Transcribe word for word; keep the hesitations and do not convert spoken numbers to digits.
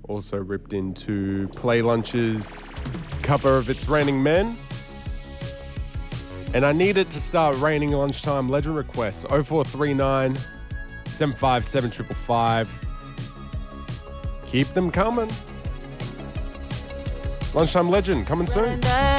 Also ripped into Play Lunch's cover of It's Raining Men. And I need it to start raining lunchtime legend requests. oh four three nine, seven five seven, five five five. Keep them coming. Lunchtime legend coming soon.